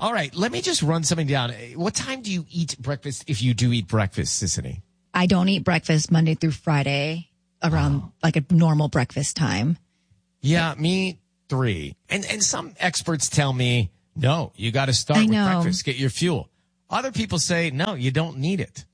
All right, let me just run something down. What time do you eat breakfast if you do eat breakfast, Sissany? I don't eat breakfast Monday through Friday around like a normal breakfast time. Yeah, me 3. And some experts tell me, no, you got to start with breakfast, get your fuel. Other people say, no, you don't need it.